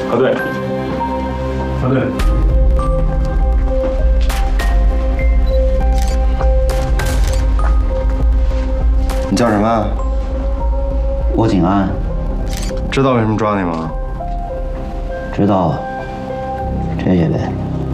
核对，核对。 你叫什么？ 郭景安。 知道为什么抓你吗？ 知道，这些呗。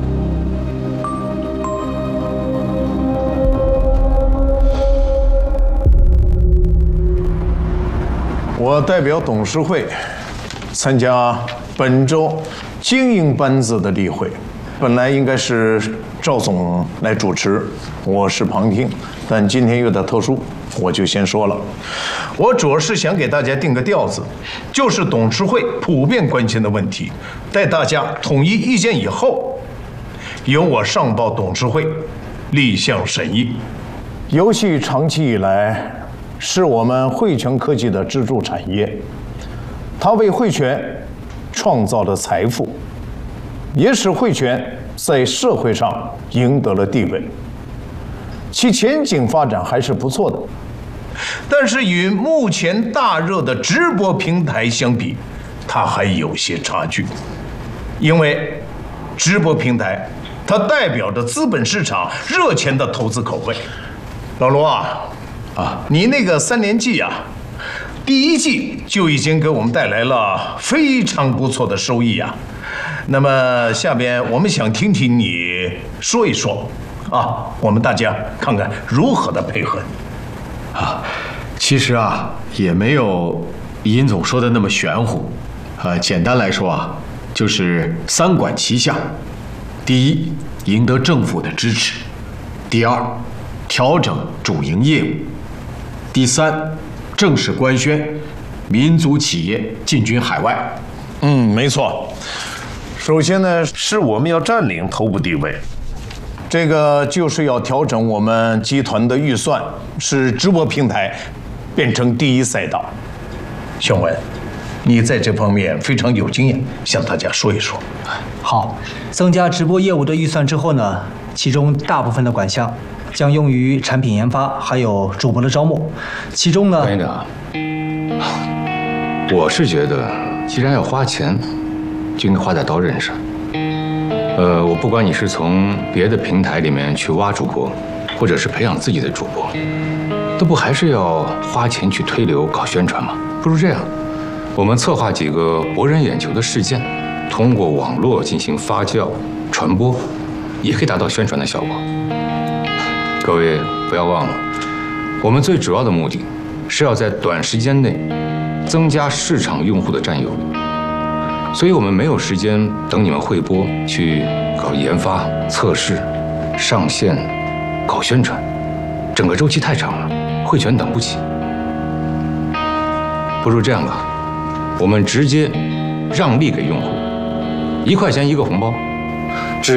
我代表董事会参加本周精英班子的例会，本来应该是赵总来主持，我是旁听，但今天有点特殊，我就先说了。我主要是想给大家定个调子，就是董事会普遍关心的问题，待大家统一意见以后，由我上报董事会立项审议。游戏长期以来是我们汇泉科技的支柱产业，它为汇泉创造了财富，也使汇泉在社会上赢得了地位，其前景发展还是不错的。但是与目前大热的直播平台相比，它还有些差距，因为直播平台它代表着资本市场热钱的投资口味。老罗啊，你那个3连季啊，第1季就已经给我们带来了非常不错的收益啊。那么下边我们想听听你说一说啊，我们大家看看如何的配合。 其实啊，也没有尹总说的那么玄乎。简单来说啊，就是3管齐下：第一，赢得政府的支持；第二，调整主营业务；第三，正式官宣民族企业进军海外。 没错。首先呢，是我们要占领头部地位，这个就是要调整我们集团的预算，使直播平台变成第1赛道。宣文，你在这方面非常有经验，向大家说一说。 好，增加直播业务的预算之后呢，其中大部分的款项将用于产品研发，还有主播的招募。其中呢， 关院长，我是觉得，既然要花钱，就应该花在刀刃上。我不管你是从别的平台里面去挖主播，或者是培养自己的主播，都不还是要花钱去推流、搞宣传吗？不如这样，我们策划几个博人眼球的事件，通过网络进行发酵、传播，也可以达到宣传的效果。各位不要忘了，我们最主要的目的是要在短时间内增加市场用户的占有率，所以我们没有时间等你们会播去搞研发、测试、上线、搞宣传，整个周期太长了，汇泉等不起。不如这样吧，我们直接让利给用户，1块钱1个红包。